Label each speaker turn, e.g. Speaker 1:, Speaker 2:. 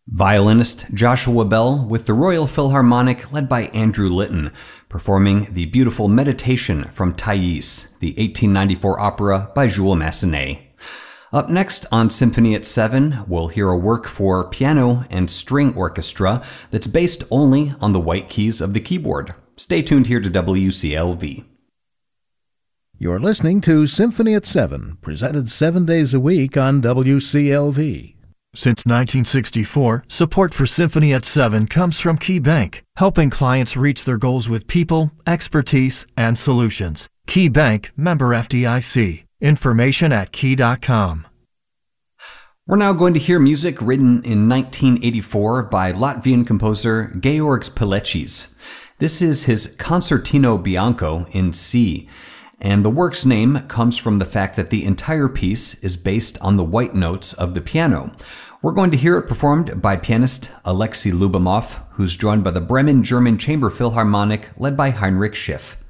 Speaker 1: Violinist Joshua Bell with the Royal Philharmonic led by Andrew Litton, performing the beautiful Meditation from Thais, the 1894 opera by Jules Massenet. Up next on Symphony at 7, we'll hear a work for piano and string orchestra that's based only on the white keys of the keyboard. Stay tuned here to WCLV.
Speaker 2: You're listening to Symphony at 7, presented 7 days a week on WCLV.
Speaker 3: Since 1964, support for Symphony at 7 comes from Key Bank, helping clients reach their goals with people, expertise, and solutions. Key Bank, member FDIC. Information at key.com.
Speaker 1: We're now going to hear music written in 1984 by Latvian composer Georgs Pilecis. This is his Concertino Bianco in C, and the work's name comes from the fact that the entire piece is based on the white notes of the piano. We're going to hear it performed by pianist Alexei Lubomov, who's joined by the Bremen German Chamber Philharmonic led by Heinrich Schiff.